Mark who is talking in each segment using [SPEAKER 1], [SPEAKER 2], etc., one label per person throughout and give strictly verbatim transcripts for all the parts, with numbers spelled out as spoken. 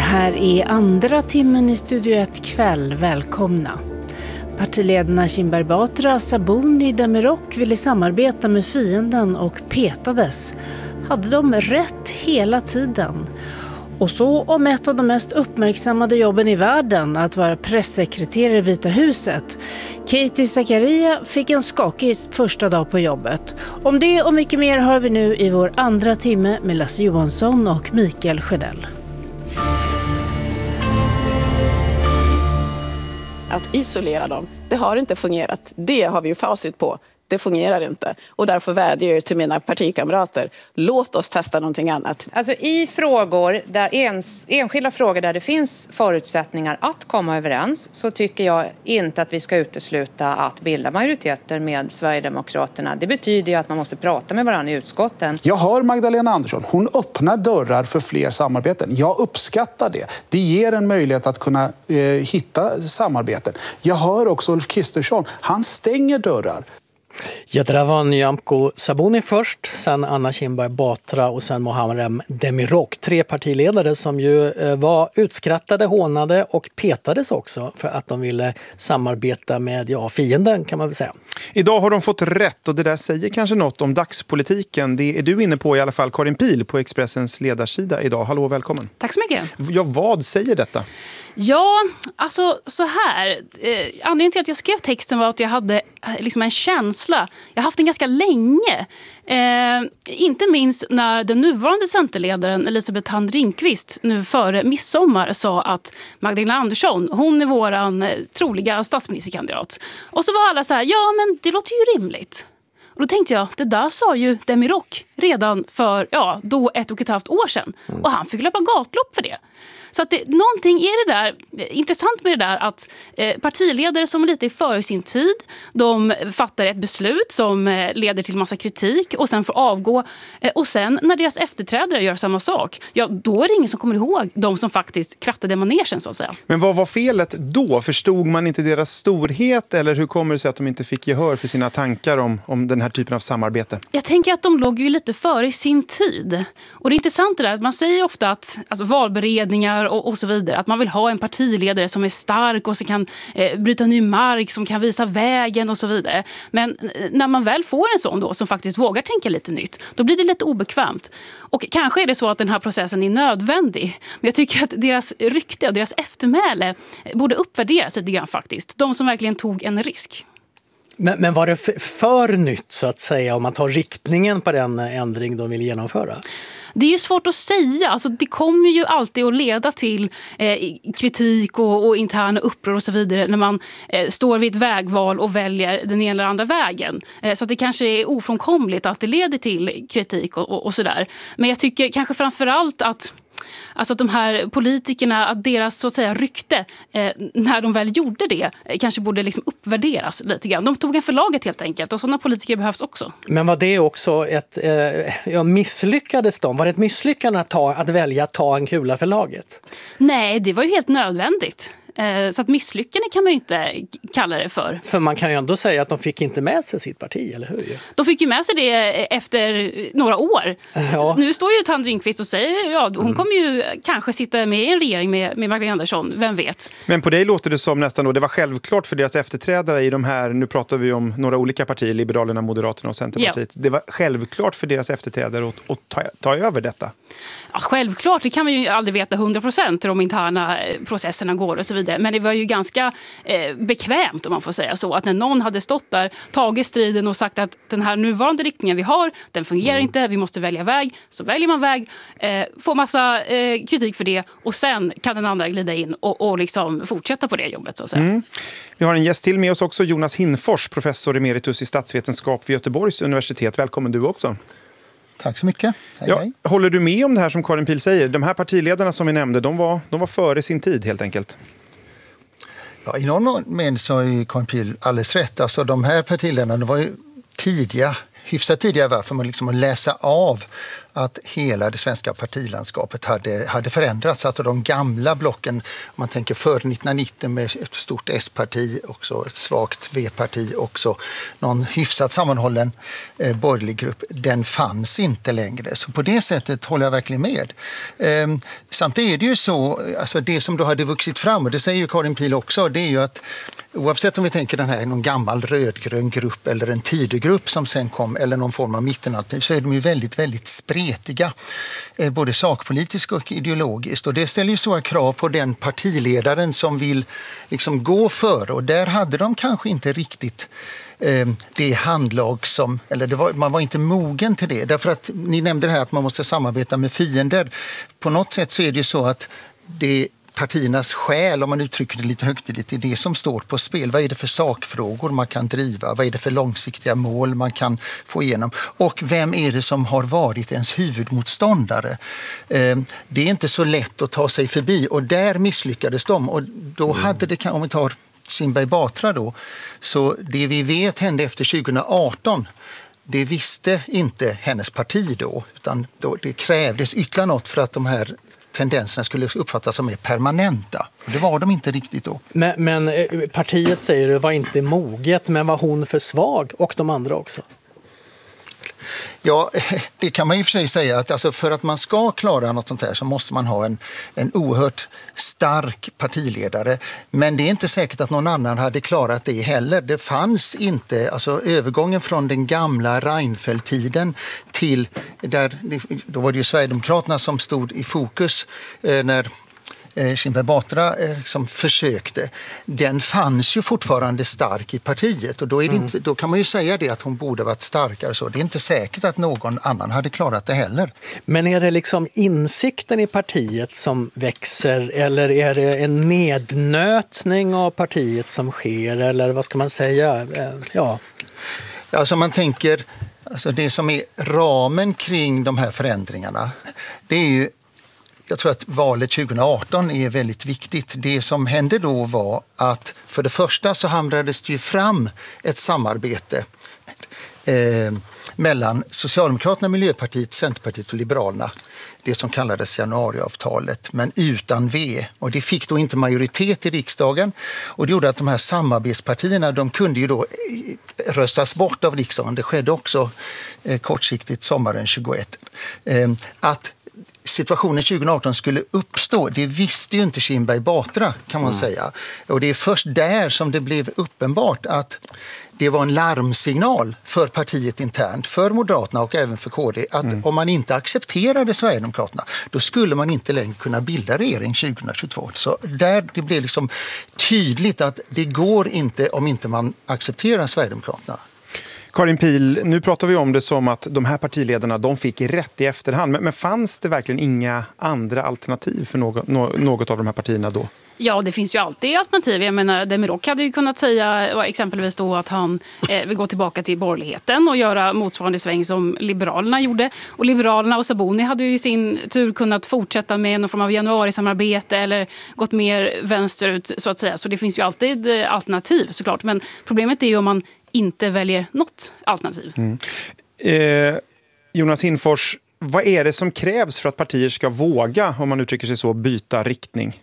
[SPEAKER 1] här är andra timmen i Studio ett kväll. Välkomna. Partiledarna Kinberg Batra, Sabuni, Demirok ville samarbeta med fienden och petades. Hade de rätt hela tiden? Och så om ett av de mest uppmärksammade jobben i världen, att vara pressekreterare i Vita huset. Katie Zakaria fick en skakig första dag på jobbet. Om det och mycket mer hör vi nu i vår andra timme med Lasse Johansson och Mikael Sjödell.
[SPEAKER 2] Att isolera dem, det har inte fungerat. Det har vi ju facit på. Det fungerar inte. Och därför vädjar jag till mina partikamrater. Låt oss testa någonting annat.
[SPEAKER 3] Alltså i frågor där ens, enskilda frågor där det finns förutsättningar att komma överens, så tycker jag inte att vi ska utesluta att bilda majoriteter med Sverigedemokraterna. Det betyder ju att man måste prata med varandra i utskotten.
[SPEAKER 4] Jag hör Magdalena Andersson. Hon öppnar dörrar för fler samarbeten. Jag uppskattar det. Det ger en möjlighet att kunna eh, hitta samarbeten. Jag hör också Ulf Kristersson. Han stänger dörrar.
[SPEAKER 5] Ja, det där var Nyamko Sabuni först, sen Anna Kinberg Batra och sen Muharrem Demirok. Tre partiledare som ju var utskrattade, hånade och petades också för att de ville samarbeta med ja, fienden, kan man väl säga.
[SPEAKER 6] Idag har de fått rätt och det där säger kanske något om dagspolitiken. Det är du inne på i alla fall, Karin Pihl på Expressens ledarsida idag. Hallå, välkommen.
[SPEAKER 7] Tack så mycket.
[SPEAKER 6] Ja, vad säger detta?
[SPEAKER 7] Ja, alltså så här. Eh, anledningen till att jag skrev texten var att jag hade eh, liksom en känsla. Jag har haft den ganska länge. Eh, inte minst när den nuvarande centerledaren Elisabeth Thand Ringqvist nu före midsommar sa att Magdalena Andersson, hon är våran eh, troliga statsministerkandidat. Och så var alla så här, ja men det låter ju rimligt. Och då tänkte jag, det där sa ju Demirok redan för ja, då ett och ett halvt år sedan. Mm. Och han fick löpa gatlopp för det. Så att det, någonting är det där, intressant med det där att eh, partiledare som är lite i före sin tid, de fattar ett beslut som eh, leder till massa kritik och sen får avgå. Eh, och sen när deras efterträdare gör samma sak, ja då är det ingen som kommer ihåg de som faktiskt krattade manegen så att säga.
[SPEAKER 6] Men vad var felet då? Förstod man inte deras storhet eller hur kommer det sig att de inte fick gehör för sina tankar om, om den här typen av samarbete?
[SPEAKER 7] Jag tänker att de låg ju lite före sin tid. Och det är intressant det där att man säger ofta att alltså, valberedningar Och, och så vidare. Att man vill ha en partiledare som är stark och som kan eh, bryta ny mark, som kan visa vägen och så vidare. Men eh, när man väl får en sån då som faktiskt vågar tänka lite nytt, då blir det lite obekvämt. Och kanske är det så att den här processen är nödvändig. Men jag tycker att deras rykte och deras eftermäle borde uppvärderas lite grann faktiskt. De som verkligen tog en risk.
[SPEAKER 5] Men, men var det för, för nytt så att säga om man tar riktningen på den ändring de vill genomföra?
[SPEAKER 7] Det är ju svårt att säga. Alltså, det kommer ju alltid att leda till eh, kritik och, och interna uppror och så vidare när man eh, står vid ett vägval och väljer den ena eller andra vägen. Eh, så att det kanske är ofrånkomligt att det leder till kritik och, och, och sådär. Men jag tycker kanske framförallt att Alltså att de här politikerna, att deras så att säga rykte eh, när de väl gjorde det eh, kanske borde liksom uppvärderas lite grann. De tog en förlaget helt enkelt och sådana politiker behövs också.
[SPEAKER 5] Men var det också ett, eh, ja, misslyckades de? Var det ett misslyckande att, ta, att välja att ta en kula för laget?
[SPEAKER 7] Nej, det var ju helt nödvändigt. Så att misslyckande kan man ju inte kalla det för.
[SPEAKER 5] För man kan ju ändå säga att de fick inte med sig sitt parti, eller hur?
[SPEAKER 7] De fick ju med sig det efter några år. Ja. Nu står ju Thand Ringqvist och säger ja, hon mm. kommer ju kanske sitta med i en regering med, med Magdalena Andersson, vem vet.
[SPEAKER 6] Men på dig låter det som nästan då, det var självklart för deras efterträdare i de här, nu pratar vi om några olika partier, Liberalerna, Moderaterna och Centerpartiet. Ja. Det var självklart för deras efterträdare att, att ta, ta över detta.
[SPEAKER 7] Ja, självklart, det kan man ju aldrig veta hundra procent hur de interna processerna går och så vidare. Men det var ju ganska eh, bekvämt om man får säga så. Att när någon hade stått där, tagit striden och sagt att den här nuvarande riktningen vi har, den fungerar mm. inte, vi måste välja väg. Så väljer man väg, eh, får massa eh, kritik för det och sen kan den andra glida in och, och liksom fortsätta på det jobbet så att säga. Mm.
[SPEAKER 6] Vi har en gäst till med oss också, Jonas Hinfors, professor emeritus i statsvetenskap vid Göteborgs universitet. Välkommen du också.
[SPEAKER 8] Tack så mycket. Hej,
[SPEAKER 6] ja,
[SPEAKER 8] hej.
[SPEAKER 6] Håller du med om det här som Karin Pihl säger? De här partiledarna som vi nämnde, de var, de var före sin tid helt enkelt.
[SPEAKER 8] Ja, i någon mening så är Karin Pihl alldeles rätt. Alltså, de här partiledarna de var ju tidiga, hyfsat tidigare var för att, liksom, att läsa av att hela det svenska partilandskapet hade, hade förändrats. Att de gamla blocken, om man tänker före nittonhundranittio med ett stort S-parti, också ett svagt V-parti, också någon hyfsat sammanhållen eh, borgerlig grupp, den fanns inte längre. Så på det sättet håller jag verkligen med. Eh, samtidigt är det ju så, alltså det som då hade vuxit fram, och det säger ju Karin Pihl också, det är ju att oavsett om vi tänker den här någon gammal rödgrön grupp eller en Tidögrupp som sen kom, eller någon form av mittenalternativ, så är de ju väldigt, väldigt spretiga, eh, både sakpolitiskt och ideologiskt. Och det ställer ju stora krav på den partiledaren som vill liksom gå före. Och där hade de kanske inte riktigt eh, det handlag som, eller det var, man var inte mogen till det. Därför att ni nämnde det här att man måste samarbeta med fiender. På något sätt så är det ju så att det partiernas själ, om man uttrycker det lite högtidligt, det är det som står på spel. Vad är det för sakfrågor man kan driva? Vad är det för långsiktiga mål man kan få igenom? Och vem är det som har varit ens huvudmotståndare? Eh, det är inte så lätt att ta sig förbi, och där misslyckades de. Och då hade det, om vi tar Kinberg Batra då, så det vi vet hände efter tjugohundraarton, det visste inte hennes parti då, utan då det krävdes ytterligare något för att de här tendenserna skulle uppfattas som mer permanenta. Det var de inte riktigt då.
[SPEAKER 5] Men, men partiet säger det var inte moget, men var hon för svag, och de andra också?
[SPEAKER 8] Ja, det kan man ju för sig säga att alltså för att man ska klara något sånt här så måste man ha en, en oerhört stark partiledare. Men det är inte säkert att någon annan hade klarat det heller. Det fanns inte, alltså övergången från den gamla Reinfeldt-tiden till, där, då var det ju Sverigedemokraterna som stod i fokus eh, när Kinberg Batra liksom försökte. Den fanns ju fortfarande stark i partiet, och då, är det inte, då kan man ju säga det att hon borde varit starkare. Så det är inte säkert att någon annan hade klarat det heller.
[SPEAKER 5] Men är det liksom insikten i partiet som växer, eller är det en nednötning av partiet som sker, eller vad ska man säga? Ja.
[SPEAKER 8] Alltså man tänker, alltså det som är ramen kring de här förändringarna, det är ju, jag tror att valet tjugohundraarton är väldigt viktigt. Det som hände då var att för det första så hamrades det ju fram ett samarbete eh, mellan Socialdemokraterna, Miljöpartiet, Centerpartiet och Liberalerna. Det som kallades januariavtalet, men utan V. Och det fick då inte majoritet i riksdagen, och det gjorde att de här samarbetspartierna, de kunde ju då röstas bort av riksdagen. Det skedde också eh, kortsiktigt sommaren tjugoett. Eh, att situationen tjugohundraarton skulle uppstå, det visste ju inte Kinberg Batra, kan man mm. säga. Och det är först där som det blev uppenbart att det var en larmsignal för partiet internt, för Moderaterna och även för K D, att mm. om man inte accepterade Sverigedemokraterna, då skulle man inte längre kunna bilda regering tjugohundratjugotvå. Så där det blev liksom tydligt att det går inte om inte man accepterar Sverigedemokraterna.
[SPEAKER 6] Karin Pihl, nu pratar vi om det som att de här partiledarna, de fick rätt i efterhand. Men, men fanns det verkligen inga andra alternativ för något, något av de här partierna då?
[SPEAKER 7] Ja, det finns ju alltid alternativ. Jag menar, Demirock hade ju kunnat säga exempelvis då att han eh, vill gå tillbaka till borgerligheten och göra motsvarande sväng som Liberalerna gjorde. Och Liberalerna och Sabuni hade ju i sin tur kunnat fortsätta med någon form av januarisamarbete eller gått mer vänsterut, så att säga. Så det finns ju alltid alternativ, såklart. Men problemet är ju om man inte väljer något alternativ.
[SPEAKER 6] Mm. Eh, Jonas Hinfors, vad är det som krävs för att partier ska våga, om man uttrycker sig så, byta riktning?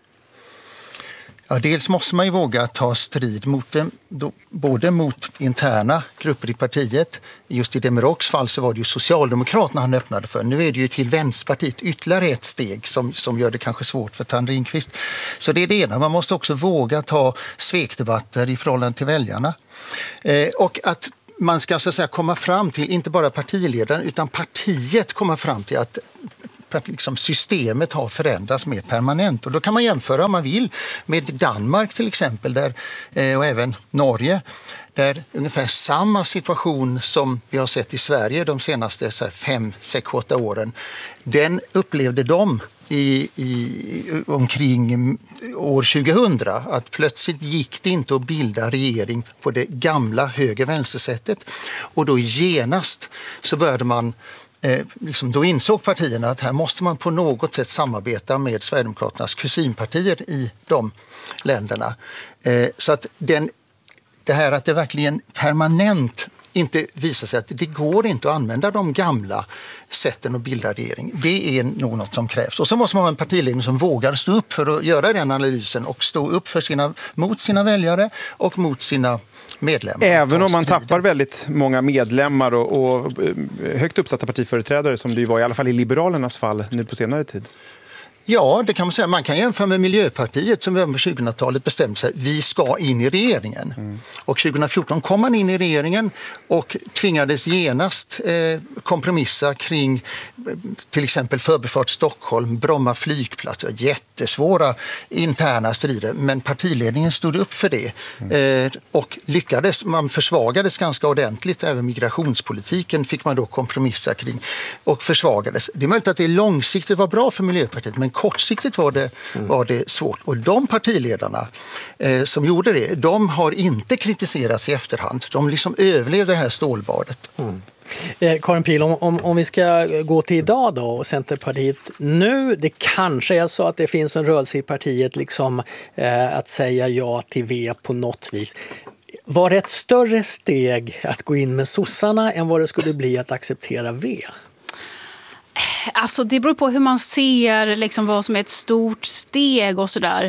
[SPEAKER 8] Ja, dels måste man ju våga ta strid mot dem, då, både mot interna grupper i partiet. Just i Demirocks fall så var det ju Socialdemokraterna han öppnade för. Nu är det ju till Vänsterpartiet ytterligare ett steg som, som gör det kanske svårt för Tanne Ringqvist. Så det är det ena. Man måste också våga ta svekdebatter i förhållande till väljarna. Eh, och att man ska så att säga komma fram till, inte bara partiledaren utan partiet komma fram till att att liksom systemet har förändrats mer permanent. Och då kan man jämföra, om man vill, med Danmark till exempel, där, eh, och även Norge, där ungefär samma situation som vi har sett i Sverige de senaste så här, fem, sex, åtta åren, den upplevde de i, i, omkring år tjugohundra, att plötsligt gick det inte att bilda regering på det gamla höger-vänster-sättet. Och då genast så började man Eh, liksom då insåg partierna att här måste man på något sätt samarbeta med Sverigedemokraternas kusinpartier i de länderna. Eh, så att den, det här att det verkligen permanent inte visar sig att det går inte att använda de gamla sätten att bilda regering. Det är nog något som krävs. Och så måste man ha en partiledning som vågar stå upp för att göra den analysen och stå upp för sina, mot sina väljare och mot sina medlemmar.
[SPEAKER 6] Även om man tappar väldigt många medlemmar och, och högt uppsatta partiföreträdare som det ju var i alla fall i Liberalernas fall nu på senare tid.
[SPEAKER 8] Ja, det kan man säga. Man kan jämföra med Miljöpartiet som under tjugohundratalet bestämde sig vi ska in i regeringen. Mm. Och tjugohundrafjorton kom man in i regeringen och tvingades genast eh, kompromissa kring eh, till exempel Förbifart Stockholm, Bromma flygplats. Jättesvåra interna strider, men partiledningen stod upp för det. Mm. Eh, och lyckades, man försvagades ganska ordentligt. Även migrationspolitiken fick man då kompromissa kring och försvagades. Det är möjligt att det långsiktigt var bra för Miljöpartiet, men kortsiktigt var det, mm. var det svårt. Och de partiledarna eh, som gjorde det, de har inte kritiserats i efterhand. De liksom överlevde det här stålbadet.
[SPEAKER 5] Mm. Eh, Karin Pihl, om, om, om vi ska gå till idag då, och Centerpartiet nu, det kanske är så att det finns en rörelse i partiet liksom, eh, att säga ja till V på något vis. Var det ett större steg att gå in med sossarna än vad det skulle bli att acceptera V?
[SPEAKER 7] Alltså det beror på hur man ser liksom vad som är ett stort steg och sådär.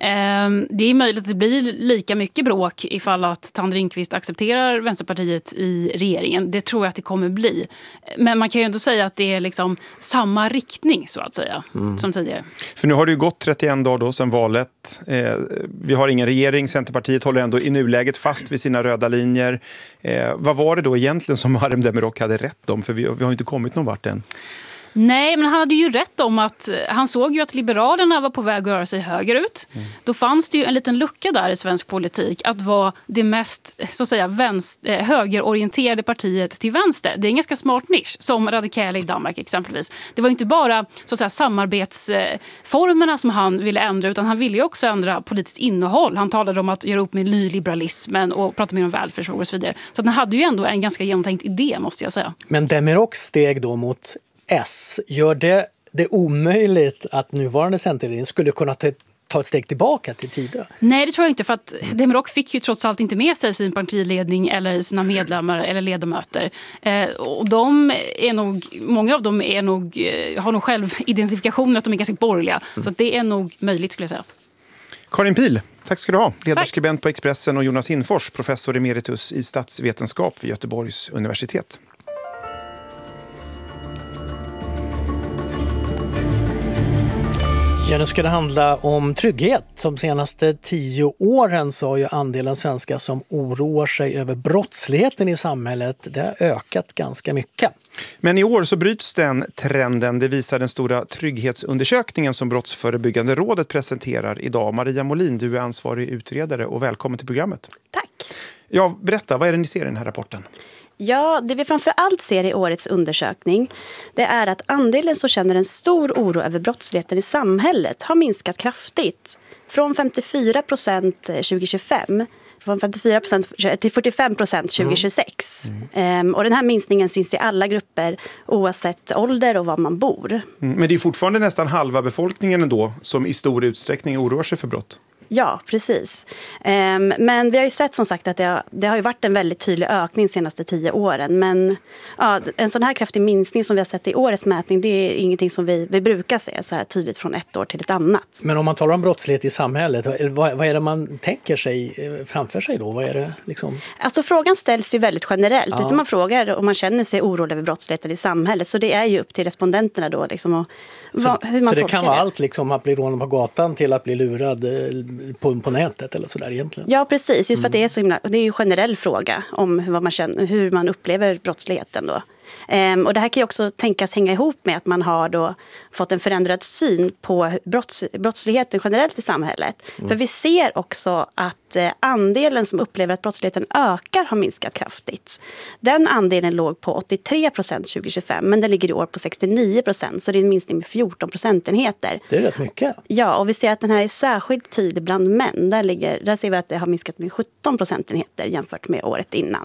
[SPEAKER 7] Det är möjligt att det blir lika mycket bråk ifall att Tand Ringqvist accepterar Vänsterpartiet i regeringen. Det tror jag att det kommer bli. Men man kan ju ändå säga att det är liksom samma riktning så att säga mm. som tidigare.
[SPEAKER 6] För nu har det ju gått trettioen dagar då sedan valet. Eh, vi har ingen regering. Centerpartiet håller ändå i nuläget fast vid sina röda linjer. Eh, vad var det då egentligen som Muharrem Demirok hade rätt om? För vi, vi har ju inte kommit någon vart än.
[SPEAKER 7] Nej, men han hade ju rätt om att han såg ju att Liberalerna var på väg att röra sig högerut. Mm. Då fanns det ju en liten lucka där i svensk politik att vara det mest så att säga vänster, högerorienterade partiet till vänster. Det är en ganska smart nisch som Radikale i Danmark exempelvis. Det var inte bara så att säga samarbetsformerna som han ville ändra, utan han ville ju också ändra politiskt innehåll. Han talade om att göra upp med nyliberalismen och prata mer om välfärdsfrågor och så vidare. Så att han hade ju ändå en ganska genomtänkt idé, måste jag säga.
[SPEAKER 5] Men Demirok steg då mot S. Gör det det omöjligt att nuvarande Centerregering skulle kunna ta, ta ett steg tillbaka till tidigare?
[SPEAKER 7] Nej, det tror jag inte, för att Demirok fick ju trots allt inte med sig sin partiledning eller sina medlemmar eller ledamöter. Eh, och de är nog, många av dem är nog, har nog själv identifikationen att de är ganska borgerliga. Mm. Så att det är nog möjligt, skulle jag säga.
[SPEAKER 6] Karin Pihl, tack ska du ha. Ledarskribent på Expressen, och Jonas Hinfors, professor emeritus i statsvetenskap vid Göteborgs universitet.
[SPEAKER 5] Ja, nu ska det handla om trygghet. De senaste tio åren så har ju andelen svenskar som oroar sig över brottsligheten i samhället, det har ökat ganska mycket.
[SPEAKER 6] Men i år så bryts den trenden. Det visar den stora trygghetsundersökningen som Brottsförebyggande rådet presenterar idag. Maria Molin, du är ansvarig utredare och välkommen till programmet.
[SPEAKER 9] Tack.
[SPEAKER 6] Ja, berätta, vad är det ni ser i den här rapporten?
[SPEAKER 9] Ja, det vi framför allt ser i årets undersökning, det är att andelen som känner en stor oro över brottsligheten i samhället har minskat kraftigt. Från femtiofyra procent tjugohundratjugofem från femtiofyra procent till fyrtiofem procent tjugohundratjugosex. Mm. Mm. Och den här minskningen syns i alla grupper oavsett ålder och var man bor.
[SPEAKER 6] Mm. Men det är fortfarande nästan halva befolkningen ändå som i stor utsträckning oroar sig för brott.
[SPEAKER 9] Ja, precis. Men vi har ju sett som sagt att det har, det har ju varit en väldigt tydlig ökning de senaste tio åren. Men ja, en sån här kraftig minskning som vi har sett i årets mätning, det är ingenting som vi, vi brukar se så här tydligt från ett år till ett annat.
[SPEAKER 5] Men om man talar om brottslighet i samhället, vad, vad är det man tänker sig framför sig då? Vad är det liksom?
[SPEAKER 9] Alltså frågan ställs ju väldigt generellt. Ja. Utan man frågar om man känner sig orolig över brottsligheten i samhället. Så det är ju upp till respondenterna då liksom, och
[SPEAKER 5] så,
[SPEAKER 9] vad, hur man
[SPEAKER 5] så det kan vara
[SPEAKER 9] det.
[SPEAKER 5] allt liksom, att bli rånad på gatan till att bli lurad på, på nätet eller sådär egentligen?
[SPEAKER 9] Ja, precis. Just för att det är så himla, det är ju en generell fråga om hur man, känner, hur man upplever brottsligheten då. Um, och det här kan ju också tänkas hänga ihop med att man har då fått en förändrad syn på brotts, brottsligheten generellt i samhället. Mm. För vi ser också att uh, andelen som upplever att brottsligheten ökar har minskat kraftigt. Den andelen låg på åttiotre procent tjugohundratjugofem, men den ligger i år på sextionio procent, så det är en minskning med fjorton procentenheter.
[SPEAKER 5] Det är rätt mycket.
[SPEAKER 9] Ja, och vi ser att den här är särskilt tydlig bland män. Där, ligger, där ser vi att det har minskat med sjutton procentenheter jämfört med året innan.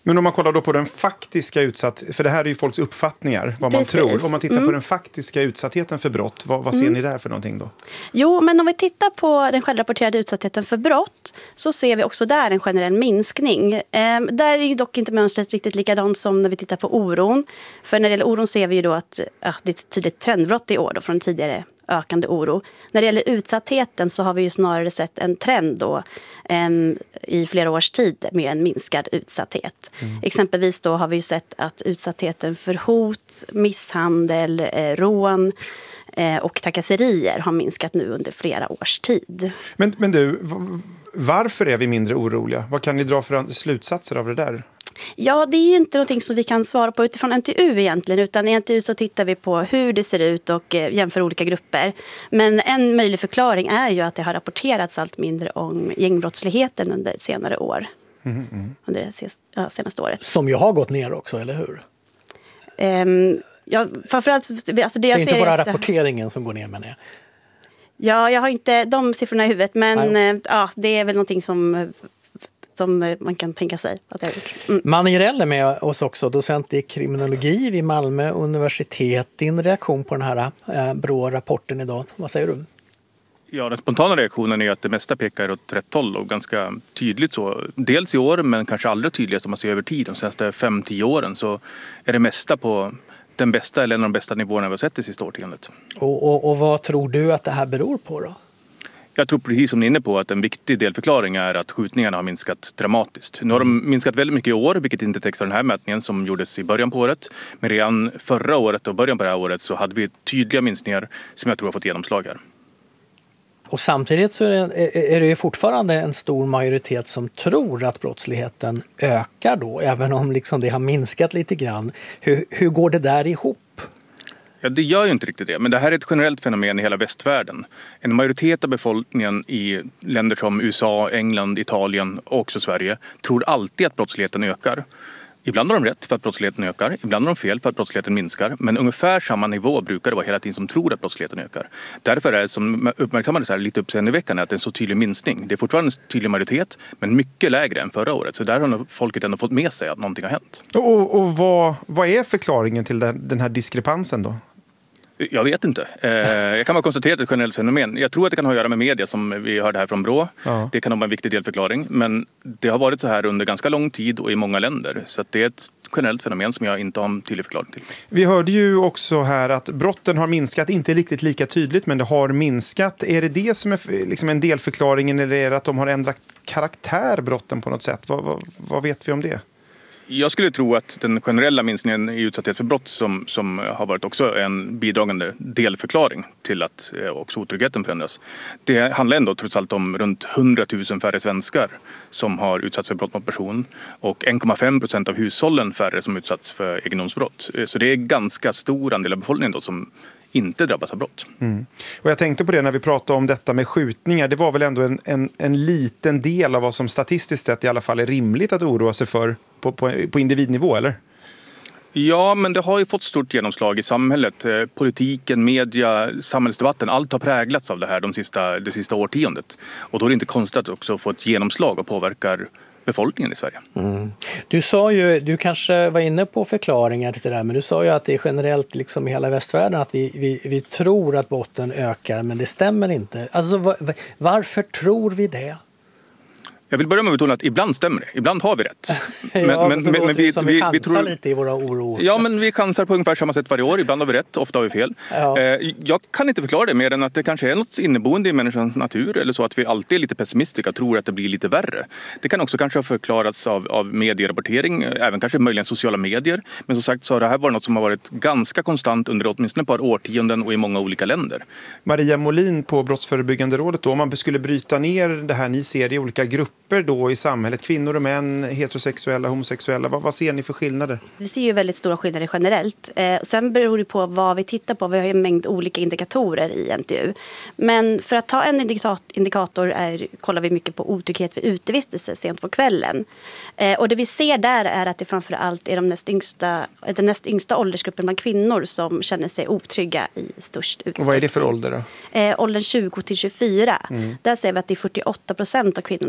[SPEAKER 6] Men om man kollar då på den faktiska utsatt, för det här är ju folks uppfattningar, vad man
[SPEAKER 9] Precis.
[SPEAKER 6] tror. Om man tittar
[SPEAKER 9] mm.
[SPEAKER 6] på den faktiska utsattheten för brott, vad, vad ser
[SPEAKER 9] mm.
[SPEAKER 6] ni där för någonting då?
[SPEAKER 9] Jo, men om vi tittar på den självrapporterade utsattheten för brott så ser vi också där en generell minskning. Eh, där är ju dock inte mönstret riktigt likadant som när vi tittar på oron. För när det gäller oron ser vi ju då att ja, det är ett tydligt trendbrott i år då, från tidigare ökande oro. När det gäller utsattheten så har vi ju snarare sett en trend då eh, i flera års tid med en minskad utsatthet. Mm. Exempelvis då har vi ju sett att utsattheten för hot, misshandel, eh, rån eh, och trakasserier har minskat nu under flera års tid.
[SPEAKER 6] Men, men du, varför är vi mindre oroliga? Vad kan ni dra för slutsatser av det där?
[SPEAKER 9] Ja, det är ju inte någonting som vi kan svara på utifrån N T U egentligen, utan i N T U så tittar vi på hur det ser ut och jämför olika grupper. Men en möjlig förklaring är ju att det har rapporterats allt mindre om gängbrottsligheten under senare år. Mm, mm. Under det senaste året.
[SPEAKER 5] Som ju har gått ner också, eller hur?
[SPEAKER 9] Um, ja, framförallt, alltså det, jag
[SPEAKER 5] det är
[SPEAKER 9] ser
[SPEAKER 5] inte bara
[SPEAKER 9] att,
[SPEAKER 5] rapporteringen som går ner, men det.
[SPEAKER 9] Ja, jag har inte de siffrorna i huvudet, men Nej. ja, det är väl någonting som... som man kan tänka sig att jag har gjort. Mm.
[SPEAKER 5] Mani Rell är med oss också, docent i kriminologi vid Malmö universitet. Din reaktion på den här eh, Brå-rapporten idag, vad säger du?
[SPEAKER 10] Ja, den spontana reaktionen är att det mesta pekar åt rätt håll och ganska tydligt så. Dels i år, men kanske allra tydligast om man ser över tid. De senaste fem till tio åren så är det mesta på den bästa eller en av de bästa nivåerna vi har sett det sista årtiondet.
[SPEAKER 5] Och, och, och vad tror du att det här beror på då?
[SPEAKER 10] Jag tror precis som ni är inne på att en viktig delförklaring är att skjutningarna har minskat dramatiskt. Nu har de minskat väldigt mycket i år, vilket inte täcks av den här mätningen som gjordes i början på året. Men redan förra året och början på det här året så hade vi tydliga minskningar som jag tror har fått genomslag här.
[SPEAKER 5] Och samtidigt så är det, är det fortfarande en stor majoritet som tror att brottsligheten ökar då, även om liksom det har minskat lite grann. Hur, hur går det där ihop?
[SPEAKER 10] Ja, det gör ju inte riktigt det. Men det här är ett generellt fenomen i hela västvärlden. En majoritet av befolkningen i länder som U S A, England, Italien och också Sverige tror alltid att brottsligheten ökar. Ibland har de rätt för att brottsligheten ökar, ibland har de fel för att brottsligheten minskar. Men ungefär samma nivå brukar det vara hela tiden som tror att brottsligheten ökar. Därför är det som uppmärksammades här lite uppseendeväckande att det är en så tydlig minskning. Det är fortfarande en tydlig majoritet, men mycket lägre än förra året. Så där har folket ändå fått med sig att någonting har hänt.
[SPEAKER 6] Och, och vad, vad är förklaringen till den, den här diskrepansen då?
[SPEAKER 10] Jag vet inte. Jag kan bara konstatera att det är ett generellt fenomen. Jag tror att det kan ha att göra med media som vi hörde här från Brå. Ja. Det kan vara en viktig delförklaring. Men det har varit så här under ganska lång tid och i många länder. Så att det är ett generellt fenomen som jag inte har en tydlig förklaring till.
[SPEAKER 6] Vi hörde ju också här att brotten har minskat, inte riktigt lika tydligt, men det har minskat. Är det det som är liksom en delförklaring eller är det att de har ändrat karaktär, brotten på något sätt? Vad, vad, vad vet vi om det?
[SPEAKER 10] Jag skulle tro att den generella minskningen i utsatthet för brott som, som har varit också en bidragande delförklaring till att också otryggheten förändras. Det handlar ändå trots allt om runt hundratusen färre svenskar som har utsatts för brott mot person och en komma fem procent av hushållen färre som utsatts för egendomsbrott. Så det är ganska stor andel av befolkningen då som inte drabbas av brott.
[SPEAKER 6] Mm. Och jag tänkte på det när vi pratade om detta med skjutningar. Det var väl ändå en, en, en liten del av vad som statistiskt sett i alla fall är rimligt att oroa sig för på, på, på individnivå, eller?
[SPEAKER 10] Ja, men det har ju fått stort genomslag i samhället. Politiken, media, samhällsdebatten, allt har präglats av det här de sista, det sista årtiondet. Och då är det inte konstigt att också få ett genomslag och påverkar befolkningen i Sverige.
[SPEAKER 5] Mm. Du sa ju, du kanske var inne på förklaringar till det där, men du sa ju att det är generellt liksom i hela västvärlden att vi, vi, vi tror att botten ökar, men det stämmer inte. Alltså var, varför tror vi det?
[SPEAKER 10] Jag vill börja med att betona att ibland stämmer det. Ibland har vi rätt.
[SPEAKER 5] Men, ja, men, men, men vi, vi, vi, vi tror lite i våra oro.
[SPEAKER 10] Ja, men vi chansar på ungefär samma sätt varje år. Ibland har vi rätt, ofta har vi fel. Ja. Jag kan inte förklara det mer än att det kanske är något inneboende i människans natur eller så att vi alltid är lite pessimistiska och tror att det blir lite värre. Det kan också kanske ha förklarats av, av medierapportering, även kanske möjligen sociala medier. Men som sagt så har det här varit något som har varit ganska konstant under åtminstone ett par årtionden och i många olika länder.
[SPEAKER 6] Maria Molin på Brottsförebyggande rådet då, om man skulle bryta ner det här ni ser i olika grupper då i samhället, kvinnor och män, heterosexuella, homosexuella, vad, vad ser ni för skillnader?
[SPEAKER 9] Vi ser ju väldigt stora skillnader generellt. Eh, sen beror det på vad vi tittar på. Vi har ju en mängd olika indikatorer i N T U. Men för att ta en indikator, indikator är, kollar vi mycket på otrygghet vid utevistelse sent på kvällen. Eh, och det vi ser där är att det framförallt är de näst yngsta, den näst yngsta åldersgruppen bland kvinnor som känner sig otrygga i störst utsträckning.
[SPEAKER 6] Och vad är det för ålder då?
[SPEAKER 9] Eh, åldern tjugo till tjugofyra. Mm. Där ser vi att det är fyrtioåtta procent av kvinnorna som känner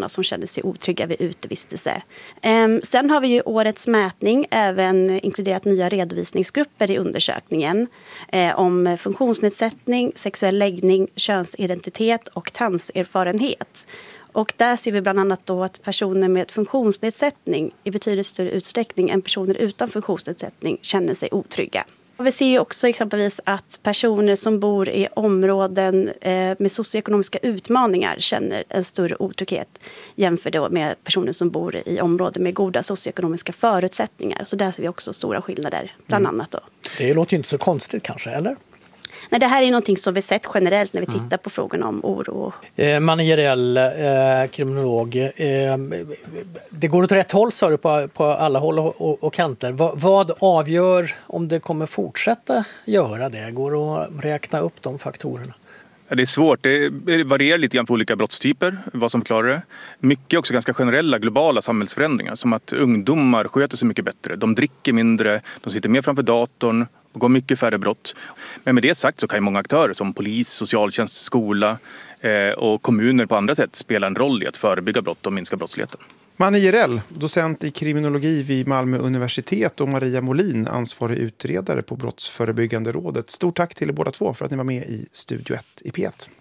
[SPEAKER 9] sig otrygga vid utevistelse. Um, sen har vi ju årets mätning även inkluderat nya redovisningsgrupper i undersökningen eh, om funktionsnedsättning, sexuell läggning, könsidentitet och transerfarenhet. Och där ser vi bland annat då att personer med funktionsnedsättning i betydligt större utsträckning än personer utan funktionsnedsättning känner sig otrygga. Och vi ser ju också exempelvis att personer som bor i områden eh, med socioekonomiska utmaningar känner en större otrygghet jämfört då med personer som bor i områden med goda socioekonomiska förutsättningar. Så där ser vi också stora skillnader, bland mm. annat då.
[SPEAKER 5] Det låter ju inte så konstigt kanske, eller?
[SPEAKER 9] Nej, det här är någonting som vi sett generellt när vi tittar på frågorna om oro.
[SPEAKER 5] Eh, Manne Jerell, eh, kriminolog. Eh, det går åt rätt håll, sa du, på, på alla håll och, och, och kanter. Va, vad avgör om det kommer fortsätta göra det? Går att räkna upp de faktorerna?
[SPEAKER 10] Det är svårt. Det varierar lite grann för olika brottstyper, vad som klarar det. Mycket också ganska generella globala samhällsförändringar, som att ungdomar sköter sig mycket bättre. De dricker mindre, de sitter mer framför datorn, går mycket färre brott. Men med det sagt så kan ju många aktörer som polis, socialtjänst, skola eh, och kommuner på andra sätt spela en roll i att förebygga brott och minska brottsligheten.
[SPEAKER 6] Manne Jerell, docent i kriminologi vid Malmö universitet, och Maria Molin, ansvarig utredare på Brottsförebyggande rådet. Stort tack till er båda två för att ni var med i Studio ett i P ett.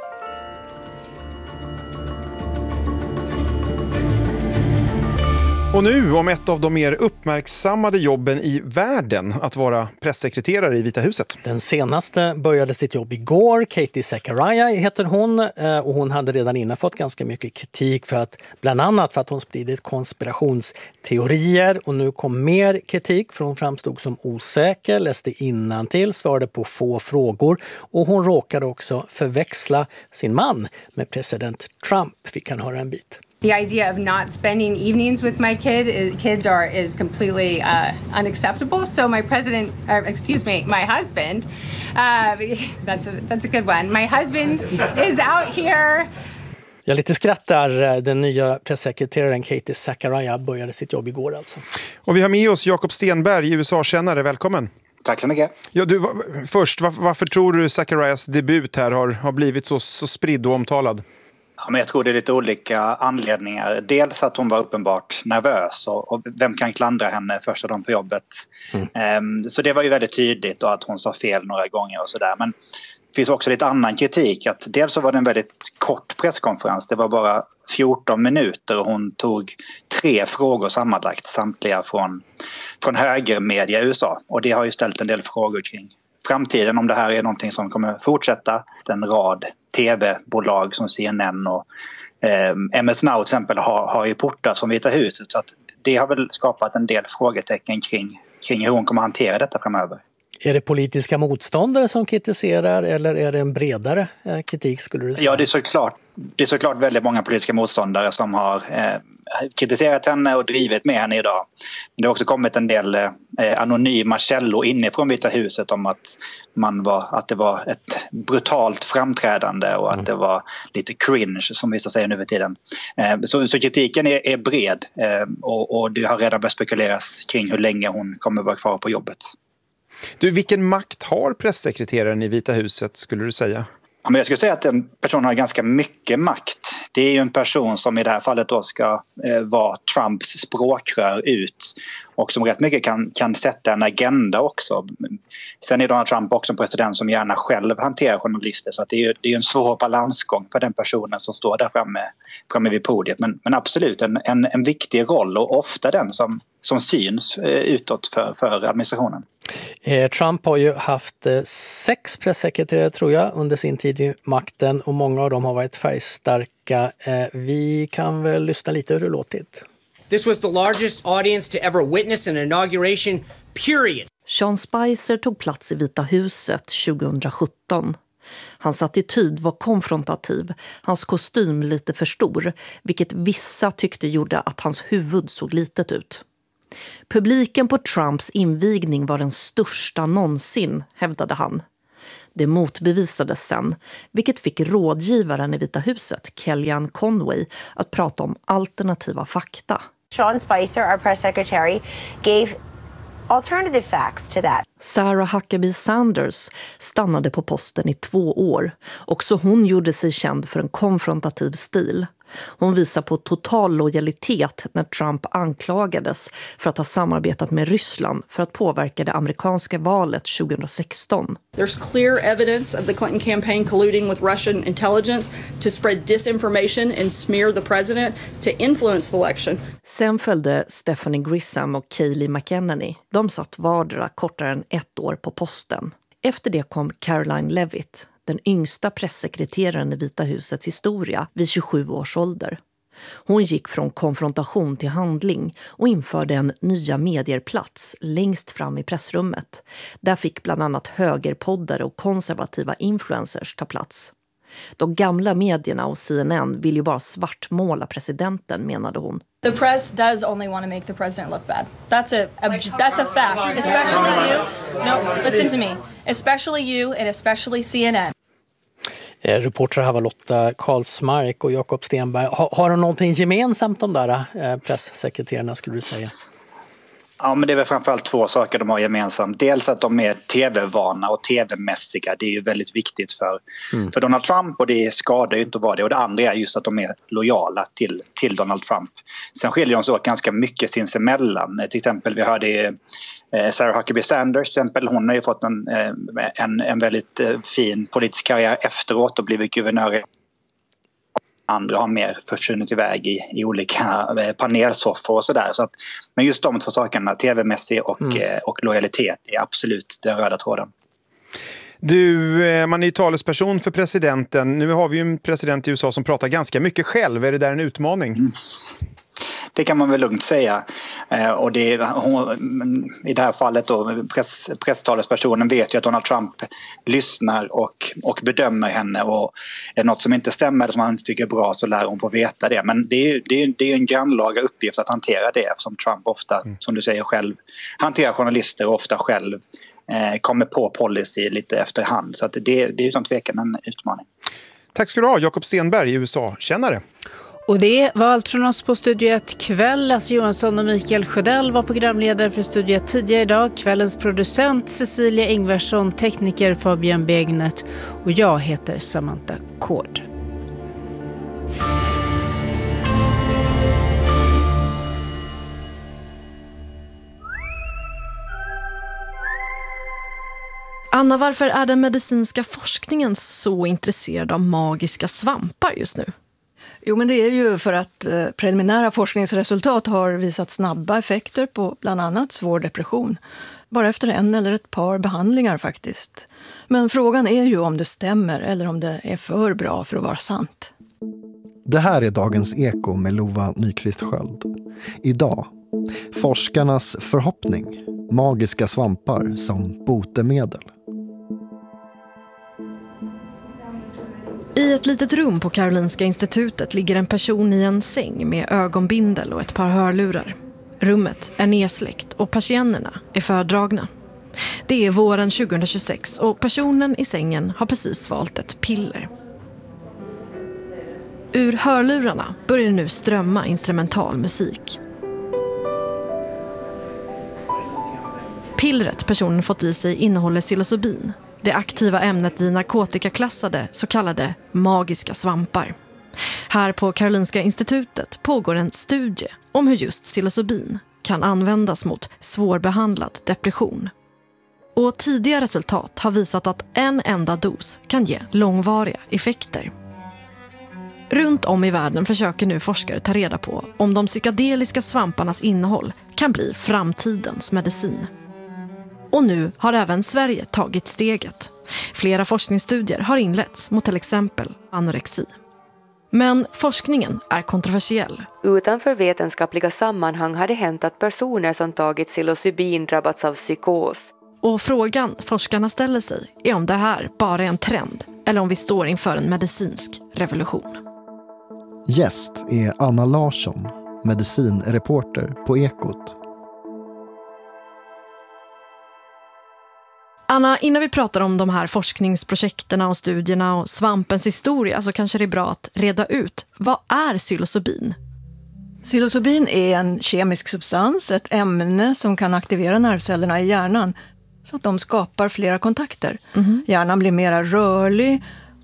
[SPEAKER 6] Och nu om ett av de mer uppmärksammade jobben i världen, att vara pressekreterare i Vita huset.
[SPEAKER 5] Den senaste började sitt jobb igår. Katie Zachariah heter hon, och hon hade redan innan fått ganska mycket kritik för att, bland annat för att hon spridit konspirationsteorier, och nu kom mer kritik för hon framstod som osäker, läste innantill, svarade på få frågor, och hon råkade också förväxla sin man med president Trump. Vi kan höra en bit.
[SPEAKER 11] The idea of not spending evenings with my kid is, kids are is completely uh, unacceptable. So my president, or excuse me, my husband, uh, that's a that's a good one. My husband is out here.
[SPEAKER 5] Jag lite skrattar. Den nya pressekreteraren Katie Zachariah började sitt jobb igår alltså.
[SPEAKER 6] Och vi har med oss Jakob Stenberg, U S A-kännare. Välkommen.
[SPEAKER 12] Tack så mycket.
[SPEAKER 6] Ja, du, först, varför, varför tror du Zacharias debut här har, har blivit så, så spridd och omtalad?
[SPEAKER 12] Ja, men jag tror det är lite olika anledningar. Dels att hon var uppenbart nervös, och, och vem kan klandra henne första dagen på jobbet. Mm. Um, så det var ju väldigt tydligt, och att hon sa fel några gånger och sådär. Men det finns också lite annan kritik. Att dels så var det en väldigt kort presskonferens. Det var bara fjorton minuter och hon tog tre frågor sammanlagt, samtliga från, från högermedia i U S A. Och det har ju ställt en del frågor kring framtiden, om det här är någonting som kommer fortsätta. En rad tv-bolag som C N N och eh, M S Now till exempel har, har ju portat som Vita huset. Så att det har väl skapat en del frågetecken kring, kring hur hon kommer hantera detta framöver.
[SPEAKER 5] Är det politiska motståndare som kritiserar, eller är det en bredare eh, kritik, skulle du säga?
[SPEAKER 12] Ja, det är såklart, det är såklart väldigt många politiska motståndare som har eh, kritiserat henne och drivit med henne idag. Det har också kommit en del eh, anonyma källor inifrån Vita huset om att, man var, att det var ett brutalt framträdande och att mm. det var lite cringe, som vissa säger nu för tiden. Eh, så, så kritiken är, är bred eh, och, och det har redan börjat spekuleras kring hur länge hon kommer vara kvar på jobbet.
[SPEAKER 6] Du, vilken makt har pressekreteraren i Vita huset, skulle du säga?
[SPEAKER 12] Ja, men jag skulle säga att en person har ganska mycket makt. Det är ju en person som i det här fallet då ska eh, vara Trumps språkrör ut, och som rätt mycket kan, kan sätta en agenda också. Sen är Donald Trump också en president som gärna själv hanterar journalister, så att det är det är en svår balansgång för den personen som står där framme, framme vid podiet. Men, men absolut en, en, en viktig roll, och ofta den som, som syns eh, utåt för, för administrationen.
[SPEAKER 5] Trump har ju haft sex pressekreterare, tror jag, under sin tid i makten, och många av dem har varit färgstarka. Vi kan väl lyssna lite hur det låtit.
[SPEAKER 13] This was the largest audience to ever witness an inauguration, period.
[SPEAKER 14] Sean Spicer tog plats i Vita huset tjugohundrasjutton. Hans attityd var konfrontativ, hans kostym lite för stor, vilket vissa tyckte gjorde att hans huvud såg litet ut. Publiken på Trumps invigning var den största någonsin, hävdade han. Det motbevisades sen, vilket fick rådgivaren i Vita huset, Kellyanne Conway, att prata om alternativa fakta.
[SPEAKER 15] Sean Spicer, our press secretary, gave alternative facts to that.
[SPEAKER 14] Sarah Huckabee Sanders stannade på posten i två år. Också hon gjorde sig känd för en konfrontativ stil. Hon visar på total lojalitet när Trump anklagades för att ha samarbetat med Ryssland för att påverka det amerikanska valet tjugohundrasexton.
[SPEAKER 16] There's clear evidence of the Clinton campaign colluding with Russian intelligence to spread disinformation and smear the president to influence the election.
[SPEAKER 14] Sen följde Stephanie Grisham och Kayleigh McEnany. De satt vardera kortare än ett år på posten. Efter det kom Caroline Leavitt, den yngsta pressekreteraren i Vita husets historia, vid tjugosju års ålder. Hon gick från konfrontation till handling och införde en nya medierplats längst fram i pressrummet. Där fick bland annat högerpoddare och konservativa influencers ta plats. De gamla medierna och C N N vill ju bara svartmåla presidenten, menade hon.
[SPEAKER 17] The press does only want to make the president look bad. That's a, a that's a fact. Especially you. No, listen to me. Especially you and especially C N N.
[SPEAKER 5] Eh, reportrar här var Lotta Karlsmark och Jakob Stenberg. Ha, har de någonting gemensamt, de där eh, presssekreterarna, skulle du säga?
[SPEAKER 12] Ja, men det är väl framförallt två saker de har gemensamt. Dels att de är tv-vana och tv-mässiga. Det är ju väldigt viktigt för, mm. för Donald Trump, och det skadar ju inte att vara det. Och det andra är just att de är lojala till, till Donald Trump. Sen skiljer de sig åt ganska mycket sinsemellan. Till exempel, vi hörde eh, Sarah Huckabee Sanders, till exempel. Hon har ju fått en, en, en väldigt fin politisk karriär efteråt och blivit guvernör. Andra har mer försvunnit iväg i, i olika panelsoffor och sådär. Så att, men just de två sakerna, tv-mässig och, mm. och lojalitet, är absolut den röda tråden.
[SPEAKER 6] Du, man är ju talesperson för presidenten. Nu har vi ju en president i U S A som pratar ganska mycket själv. Är det där en utmaning?
[SPEAKER 12] Mm. Det kan man väl lugnt säga. Och det, hon, i det här fallet då, press, presstalespersonen vet ju att Donald Trump lyssnar och, och bedömer henne, och är det något som inte stämmer eller som han inte tycker är bra, så lär hon få veta det. Men det är ju det är, det är en grannlaga uppgift att hantera det, eftersom Trump ofta, mm. som du säger själv, hanterar journalister och ofta själv eh, kommer på policy lite efterhand. Så att det, det är utan tvekan en utmaning.
[SPEAKER 6] Tack ska du ha, Jakob Stenberg, U S A-kännare.
[SPEAKER 1] Och det var allt från oss på Studio ett kväll. Lasse Johansson och Mikael Sjödell var programledare för Studio ett tidigare idag. Kvällens producent Cecilia Ingvarsson, tekniker Fabian Begnet, och jag heter Samantha Kård.
[SPEAKER 18] Anna, varför är den medicinska forskningen så intresserad av magiska svampar just nu?
[SPEAKER 19] Jo, men det är ju för att eh, preliminära forskningsresultat har visat snabba effekter på bland annat svår depression. Bara efter en eller ett par behandlingar faktiskt. Men frågan är ju om det stämmer eller om det är för bra för att vara sant.
[SPEAKER 20] Det här är Dagens Eko med Lova Nyqvist Sköld. Idag, forskarnas förhoppning. Magiska svampar som botemedel.
[SPEAKER 18] I ett litet rum på Karolinska institutet ligger en person i en säng med ögonbindel och ett par hörlurar. Rummet är nedsläckt och persiennerna är fördragna. Det är våren tjugohundratjugosex och personen i sängen har precis valt ett piller. Ur hörlurarna börjar nu strömma instrumental musik. Pillret personen fått i sig innehåller psilocybin, det aktiva ämnet i narkotikaklassade så kallade magiska svampar. Här på Karolinska institutet pågår en studie om hur just psilocybin kan användas mot svårbehandlad depression. Och tidiga resultat har visat att en enda dos kan ge långvariga effekter. Runt om i världen försöker nu forskare ta reda på om de psykedeliska svamparnas innehåll kan bli framtidens medicin. Och nu har även Sverige tagit steget. Flera forskningsstudier har inletts mot till exempel anorexi. Men forskningen är kontroversiell.
[SPEAKER 21] Utanför vetenskapliga sammanhang har det hänt att personer som tagit psilocybin drabbats av psykos.
[SPEAKER 18] Och frågan forskarna ställer sig är om det här bara är en trend eller om vi står inför en medicinsk revolution.
[SPEAKER 20] Gäst är Anna Larsson, medicinreporter på Ekot.
[SPEAKER 18] Anna, innan vi pratar om de här forskningsprojekterna och studierna och svampens historia så kanske det är bra att reda ut, vad är psilocybin?
[SPEAKER 19] Psilocybin är en kemisk substans, ett ämne som kan aktivera nervcellerna i hjärnan så att de skapar flera kontakter. Mm-hmm. Hjärnan blir mer rörlig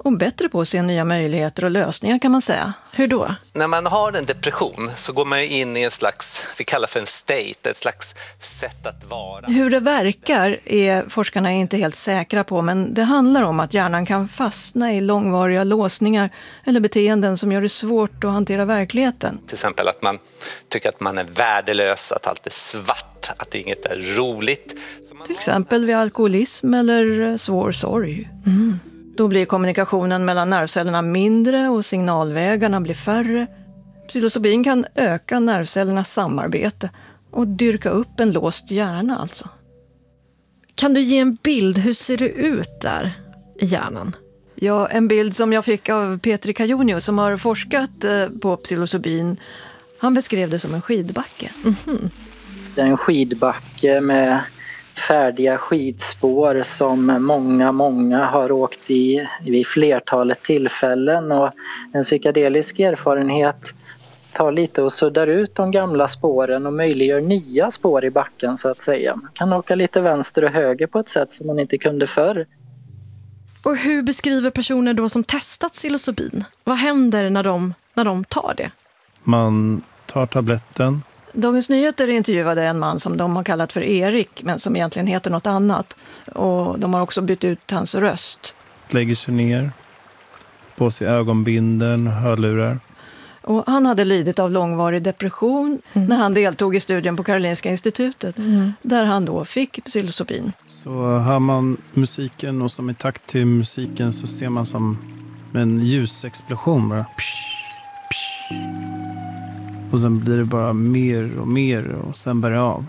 [SPEAKER 19] och bättre på att se nya möjligheter och lösningar kan man säga.
[SPEAKER 18] Hur då?
[SPEAKER 2] När man har en depression så går man in i en slags, vi kallar för en state, ett slags sätt att vara.
[SPEAKER 19] Hur det verkar är forskarna inte helt säkra på, men det handlar om att hjärnan kan fastna i långvariga låsningar eller beteenden som gör det svårt att hantera verkligheten.
[SPEAKER 2] Till exempel att man tycker att man är värdelös, att allt är svart, att inget är roligt.
[SPEAKER 19] Till exempel vid alkoholism eller svår sorg. Mm. Då blir kommunikationen mellan nervcellerna mindre och signalvägarna blir färre. Psilocybin kan öka nervcellernas samarbete och dyrka upp en låst hjärna alltså.
[SPEAKER 18] Kan du ge en bild, hur ser det ut där i hjärnan?
[SPEAKER 19] Ja, en bild som jag fick av Petri Kajonio som har forskat på psilocybin. Han beskrev det som en skidbacke.
[SPEAKER 18] Mm-hmm.
[SPEAKER 22] Det är en skidbacke med färdiga skidspår som många, många har åkt i vid flertalet tillfällen, och en psykedelisk erfarenhet tar lite och suddar ut de gamla spåren och möjliggör nya spår i backen så att säga. Man kan åka lite vänster och höger på ett sätt som man inte kunde förr.
[SPEAKER 18] Och hur beskriver personer då som testat psilocybin? Vad händer när de, när de tar det?
[SPEAKER 6] Man tar tabletten.
[SPEAKER 19] Dagens Nyheter intervjuade en man som de har kallat för Erik, men som egentligen heter något annat. Och de har också bytt ut hans röst.
[SPEAKER 6] Lägger sig ner, på sig ögonbindeln, hörlurar.
[SPEAKER 19] Och han hade lidit av långvarig depression mm. när han deltog i studien på Karolinska institutet. Mm. Där han då fick psilocybin.
[SPEAKER 6] Så hör man musiken och som i takt till musiken så ser man som en ljusexplosion bara. Psh, psh. Och sen blir det bara mer och mer och sen börjar det av.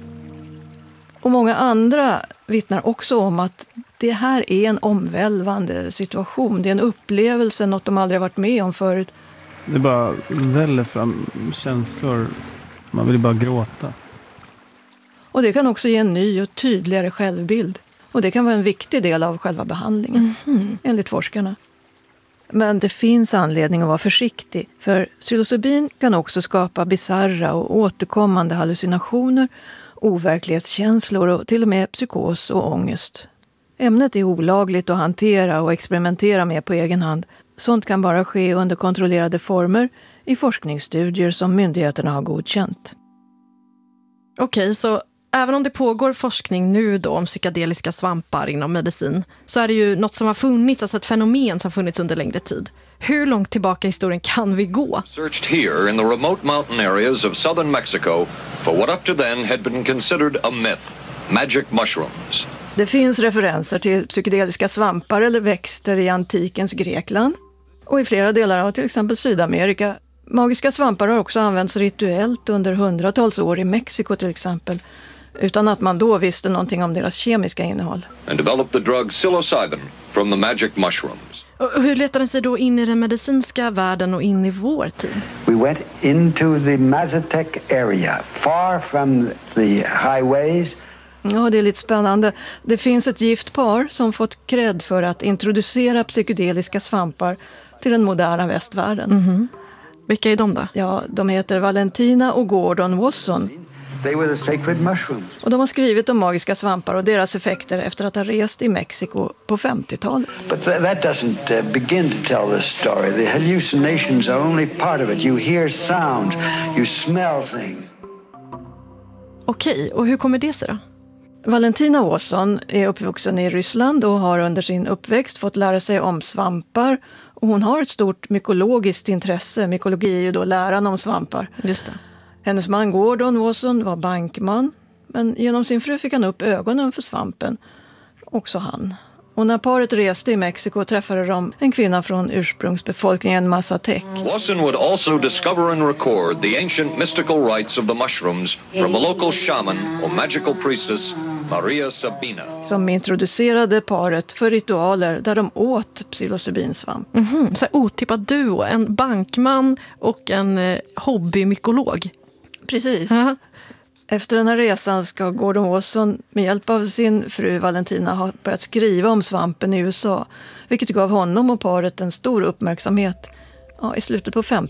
[SPEAKER 19] Och många andra vittnar också om att det här är en omvälvande situation. Det är en upplevelse, något de aldrig varit med om förut.
[SPEAKER 6] Det bara väller fram känslor. Man vill bara gråta.
[SPEAKER 19] Och det kan också ge en ny och tydligare självbild. Och det kan vara en viktig del av själva behandlingen, mm-hmm. enligt forskarna. Men det finns anledning att vara försiktig, för psilocybin kan också skapa bizarra och återkommande hallucinationer, overklighetskänslor och till och med psykos och ångest. Ämnet är olagligt att hantera och experimentera med på egen hand. Sånt kan bara ske under kontrollerade former i forskningsstudier som myndigheterna har godkänt.
[SPEAKER 18] Okej, så även om det pågår forskning nu då om psykedeliska svampar inom medicin, så är det ju något som har funnits, alltså ett fenomen som har funnits under längre tid. Hur långt tillbaka i historien kan vi gå?
[SPEAKER 23] Searched here in the remote mountain areas of southern Mexico for what up to then had been considered a myth, magic mushrooms.
[SPEAKER 19] Det finns referenser till psykedeliska svampar eller växter i antikens Grekland och i flera delar av till exempel Sydamerika. Magiska svampar har också använts rituellt under hundratals år i Mexiko till exempel, utan att man då visste någonting om deras kemiska innehåll.
[SPEAKER 23] And developed the drug psilocybin from the magic mushrooms.
[SPEAKER 18] Och hur letar den sig då in i den medicinska världen och in i vår tid?
[SPEAKER 24] We went into the Mazatec area, far from the highways.
[SPEAKER 19] Ja, det är lite spännande. Det finns ett gift par som fått cred för att introducera psykedeliska svampar till den moderna västvärlden.
[SPEAKER 18] Mm-hmm. Vilka är de då?
[SPEAKER 19] Ja, de heter Valentina och Gordon Wasson.
[SPEAKER 24] They were the sacred mushrooms.
[SPEAKER 19] Och de har skrivit om magiska svampar och deras effekter efter att ha rest i Mexiko på femtiotalet.
[SPEAKER 24] But th- that doesn't uh, begin to tell the story. The hallucinations are only part of it. You hear sounds, you smell things.
[SPEAKER 18] Okej, och hur kommer det sig då?
[SPEAKER 19] Valentina Wasson är uppvuxen i Ryssland och har under sin uppväxt fått lära sig om svampar. Och hon har ett stort mykologiskt intresse. Mykologi är ju då läran om svampar.
[SPEAKER 18] Just det.
[SPEAKER 19] Hennes man Gordon Wasson var bankman. Men genom sin fru fick han upp ögonen för svampen. Också han. Och när paret reste i Mexiko träffade de en kvinna från ursprungsbefolkningen Mazatec.
[SPEAKER 23] Wasson would also discover and record the ancient mystical rites of the mushrooms from a local shaman or magical priestess, Maria Sabina.
[SPEAKER 19] Som introducerade paret för ritualer där de åt psilocybinsvamp.
[SPEAKER 18] Mm-hmm. Så otippad duo, en bankman och en eh, hobbymykolog.
[SPEAKER 19] Precis. Uh-huh. Efter den här resan ska Gordon Wasson med hjälp av sin fru Valentina ha börjat skriva om svampen i U S A, vilket gav honom och paret en stor uppmärksamhet ja, i slutet på